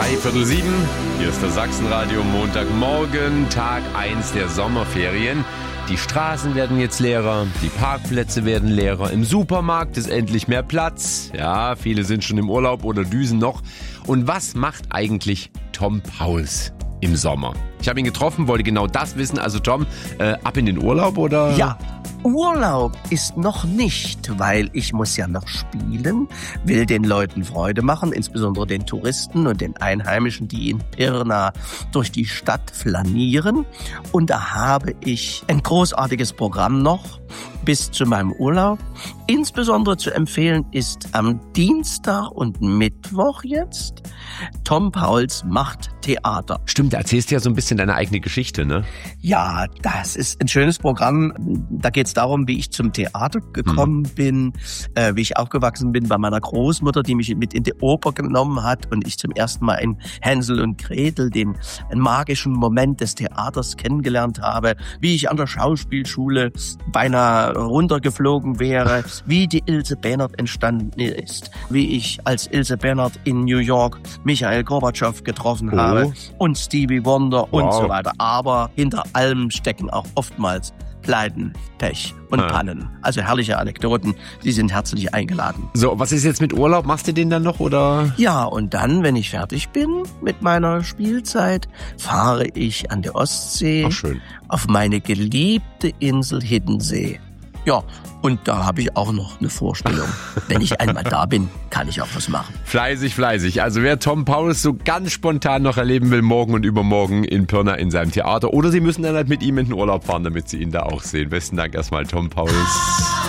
6:03. Hier ist das Sachsenradio, Montagmorgen, Tag 1 der Sommerferien. Die Straßen werden jetzt leerer, die Parkplätze werden leerer, im Supermarkt ist endlich mehr Platz. Ja, viele sind schon im Urlaub oder düsen noch. Und was macht eigentlich Tom Pauls im Sommer? Ich habe ihn getroffen, wollte genau das wissen. Also Tom, ab in den Urlaub oder? Ja, Urlaub ist noch nicht, weil ich muss ja noch spielen, will den Leuten Freude machen, insbesondere den Touristen und den Einheimischen, die in Pirna durch die Stadt flanieren. Und da habe ich ein großartiges Programm noch bis zu meinem Urlaub. Insbesondere zu empfehlen ist am Dienstag und Mittwoch jetzt Tom Pauls macht Theater. Stimmt, da erzählst du ja so ein bisschen deine eigene Geschichte, ne? Ja, das ist ein schönes Programm. Da geht es darum, wie ich zum Theater gekommen bin, wie ich aufgewachsen bin bei meiner Großmutter, die mich mit in die Oper genommen hat und ich zum ersten Mal in Hänsel und Gretel den magischen Moment des Theaters kennengelernt habe, wie ich an der Schauspielschule beinahe runtergeflogen wäre, wie die Ilse Bennert entstanden ist, wie ich als Ilse Bennert in New York Michael Gorbatschow getroffen habe und Stevie Wonder und so weiter. Aber hinter allem stecken auch oftmals Pleiten, Pech und Pannen. Also herrliche Anekdoten, Sie sind herzlich eingeladen. So, was ist jetzt mit Urlaub? Machst du den dann noch oder? Ja, und dann, wenn ich fertig bin mit meiner Spielzeit, fahre ich an der Ostsee auf meine geliebte Insel Hiddensee. Ja, und da habe ich auch noch eine Vorstellung. Wenn ich einmal da bin, kann ich auch was machen. Fleißig, fleißig. Also wer Tom Pauls so ganz spontan noch erleben will, morgen und übermorgen in Pirna in seinem Theater. Oder Sie müssen dann halt mit ihm in den Urlaub fahren, damit Sie ihn da auch sehen. Besten Dank erstmal, Tom Pauls.